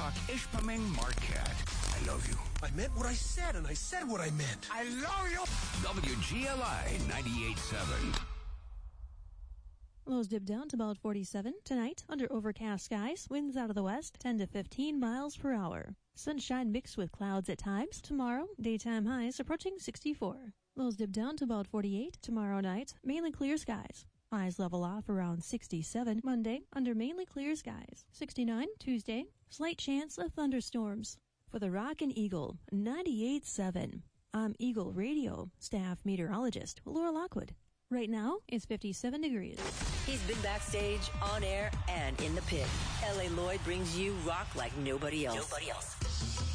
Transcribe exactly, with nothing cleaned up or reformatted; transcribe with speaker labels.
Speaker 1: Talk Ishpeming Marquette. I love you.
Speaker 2: I meant what I said, and I said what I meant.
Speaker 1: I love you. W G L I ninety-eight point seven.
Speaker 3: Lows dip down to about forty-seven. Tonight, under overcast skies, winds out of the west, ten to fifteen miles per hour. Sunshine mixed with clouds at times. Tomorrow, daytime highs approaching sixty-four. Lows dip down to about forty-eight. Tomorrow night, mainly clear skies. Highs level off around sixty-seven. Monday, under mainly clear skies. sixty-nine. Tuesday, slight chance of thunderstorms. For the Rock and Eagle, ninety-eight point seven. I'm Eagle Radio staff meteorologist Laura Lockwood. Right now, it's fifty-seven degrees.
Speaker 4: He's been backstage, on air, and in the pit. L A. Lloyd brings you rock like nobody else. Nobody else.